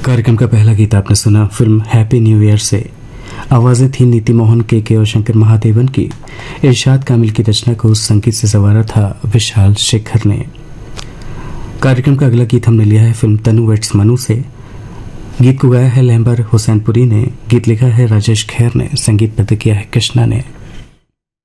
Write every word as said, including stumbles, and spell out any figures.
कार्यक्रम का पहला गीत आपने सुना फिल्म हैप्पी न्यू ईयर से। आवाजें थी नीति मोहन के के और शंकर महादेवन की। इरशाद कामिल की रचना को संगीत से संवारा था विशाल शेखर ने। कार्यक्रम का अगला गीत हमने लिया है फिल्म तनु वेट्स मनु से। गीत को गाया है लहंबर हुसैनपुरी ने, गीत लिखा है राजेश खेर ने, संगीत बद्ध किया है कृष्णा ने।